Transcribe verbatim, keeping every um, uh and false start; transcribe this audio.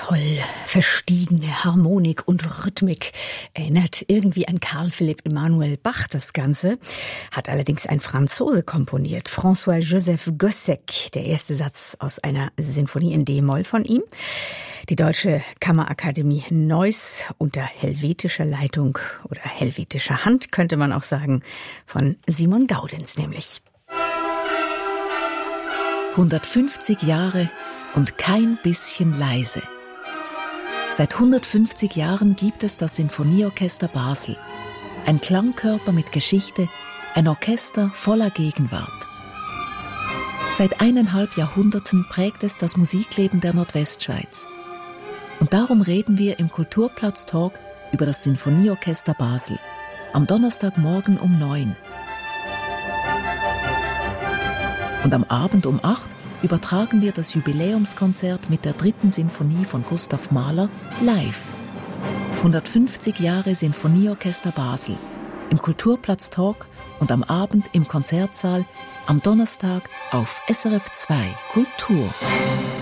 toll, verstiegene Harmonik und Rhythmik. Erinnert irgendwie an Karl Philipp Emanuel Bach das Ganze. Hat allerdings ein Franzose komponiert, François-Joseph Gossec. Der erste Satz aus einer Sinfonie in D-Moll von ihm. Die Deutsche Kammerakademie Neuss unter helvetischer Leitung oder helvetischer Hand, könnte man auch sagen, von Simon Gaudenz nämlich. hundertfünfzig Jahre und kein bisschen leise. Seit hundertfünfzig Jahren gibt es das Sinfonieorchester Basel. Ein Klangkörper mit Geschichte, ein Orchester voller Gegenwart. Seit eineinhalb Jahrhunderten prägt es das Musikleben der Nordwestschweiz. Und darum reden wir im Kulturplatz-Talk über das Sinfonieorchester Basel. Am Donnerstagmorgen um neun. Und am Abend um acht übertragen wir das Jubiläumskonzert mit der dritten Sinfonie von Gustav Mahler live. hundertfünfzig Jahre Sinfonieorchester Basel. Im Kulturplatz-Talk und am Abend im Konzertsaal, am Donnerstag auf S R F zwei Kultur.